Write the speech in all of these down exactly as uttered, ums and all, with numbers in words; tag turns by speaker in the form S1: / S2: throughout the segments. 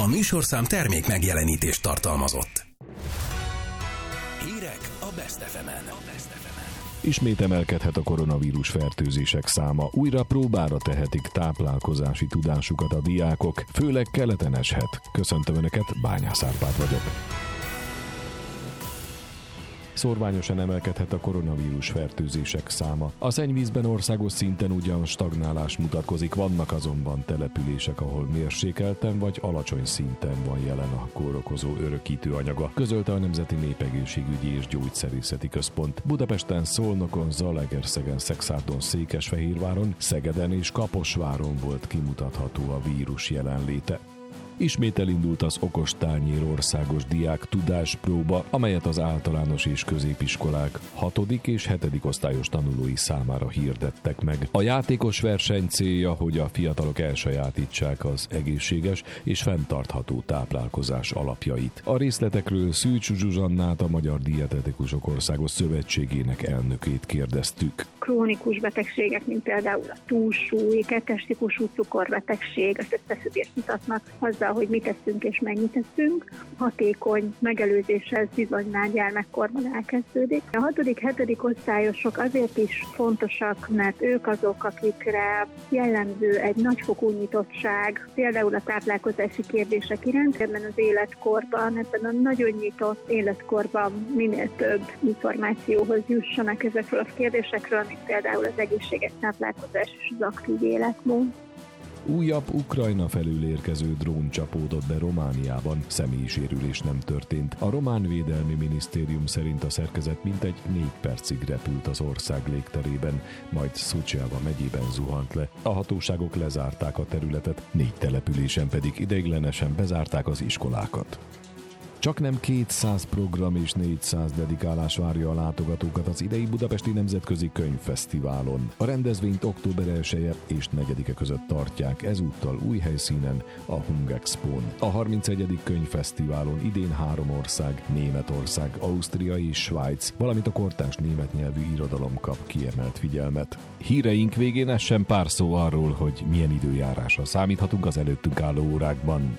S1: A műsorszám termék megjelenítést tartalmazott. Hírek a Best ef emen.
S2: Ismét emelkedhet a koronavírus fertőzések száma. Újra próbára tehetik táplálkozási tudásukat a diákok, főleg keleten eshet. Köszöntöm Önöket, Bányász Árpád vagyok. Szorványosan emelkedhet a koronavírus fertőzések száma. A szennyvízben országos szinten ugyan stagnálás mutatkozik, vannak azonban települések, ahol mérsékelten vagy alacsony szinten van jelen a kórokozó örökítő anyaga, közölte a Nemzeti Népegészségügyi és Gyógyszerészeti Központ. Budapesten, Szolnokon, Zalaegerszegen, Szekszárton, Székesfehérváron, Szegeden és Kaposváron volt kimutatható a vírus jelenléte. Ismét elindult az Okostányér országos diák tudáspróba, amelyet az általános és középiskolák hatodik és hetedik osztályos tanulói számára hirdettek meg. A játékos verseny célja, hogy a fiatalok elsajátítsák az egészséges és fenntartható táplálkozás alapjait. A részletekről Szűcs Zsuzsannát, a Magyar Dietetikusok Országos Szövetségének elnökét kérdeztük.
S3: Krónikus betegségek, mint például a túlsúly, kettes típusú cukorbetegség, az összefüggést mutatnak azzal, hogy mit teszünk és mennyit teszünk. Hatékony megelőzéshez bizony már gyermekkorban elkezdődik. A hatodik hetedik osztályosok azért is fontosak, mert ők azok, akikre jellemző egy nagyfokú nyitottság, például a táplálkozási kérdések iránt, ebben az életkorban, ebben a nagyon nyitott életkorban minél több információhoz jussanak ezekről a kérdésekről, mint például az egészséges táplálkozás és az aktív életmód.
S2: Újabb Ukrajna felül érkező drón csapódott be Romániában, személyi sérülés nem történt. A román védelmi minisztérium szerint a szerkezet mintegy négy percig repült az ország légterében, majd Szucjava megyében zuhant le. A hatóságok lezárták a területet, négy településen pedig ideiglenesen bezárták az iskolákat. Csaknem kétszáz program és négyszáz dedikálás várja a látogatókat az idei Budapesti Nemzetközi Könyvfesztiválon. A rendezvényt október elseje és negyedike között tartják, ezúttal új helyszínen, a Hungexpón. A harmincegyedik könyvfesztiválon idén három ország, Németország, Ausztria és Svájc, valamint a kortárs német nyelvű irodalom kap kiemelt figyelmet. Híreink végén essen pár szó arról, hogy milyen időjárásra számíthatunk az előttünk álló órákban.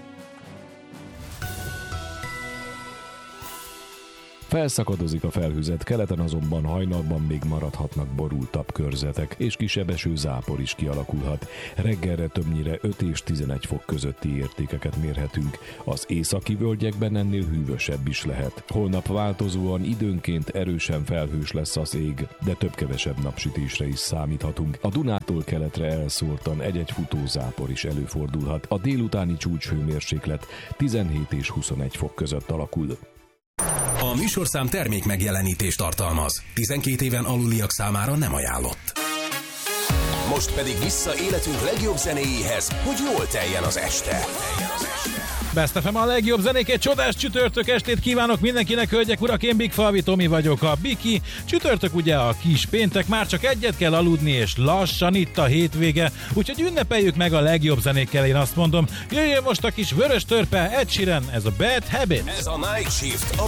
S2: Felszakadozik a felhőzet, keleten azonban hajnalban még maradhatnak borultabb körzetek, és kisebb esőzápor is kialakulhat. Reggelre többnyire öt és tizenegy fok közötti értékeket mérhetünk. Az északi völgyekben ennél hűvösebb is lehet. Holnap változóan időnként erősen felhős lesz az ég, de több-kevesebb napsütésre is számíthatunk. A Dunától keletre elszórtan egy-egy futózápor is előfordulhat. A délutáni csúcshőmérséklet tizenhét és huszonegy fok között alakul.
S1: A műsorszám termék megjelenítést tartalmaz. tizenkét éven aluliak számára nem ajánlott. Most pedig vissza életünk legjobb zenéjéhez, hogy jól teljen az este.
S4: Best ef em a legjobb zenék, egy csodás csütörtök estét kívánok mindenkinek, hölgyek, urak, én Big Falvi Tomi vagyok, a Biki. Csütörtök ugye a kis péntek, már csak egyet kell aludni, és lassan itt a hétvége, úgyhogy ünnepeljük meg a legjobb zenékkel, én azt mondom. Jöjjön most a kis vörös törpe, Ed Sheeran, ez a Bad Habit.
S1: Ez a Night Shift, a